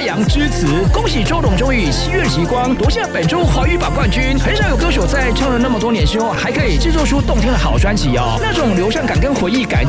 阳之词。恭喜周董终于7月极光夺下本周华语榜冠军。很少有歌手在唱了那么多年之后，还可以制作出动听的好专辑哦，那种流畅感跟回忆感